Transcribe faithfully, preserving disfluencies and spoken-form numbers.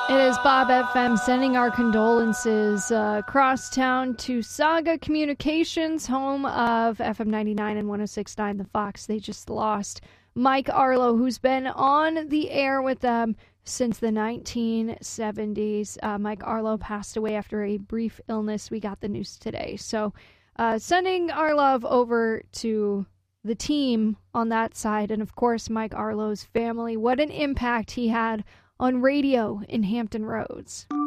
It is Bob F M sending our condolences uh, across town to Saga Communications, home of F M ninety-nine and one oh six point nine The Fox. They just lost Mike Arlo, who's been on the air with them since the nineteen seventies. Uh, Mike Arlo passed away after a brief illness. We got the news today. So uh, sending our love over to the team on that side, and of course Mike Arlo's family. What an impact he had on radio in Hampton Roads.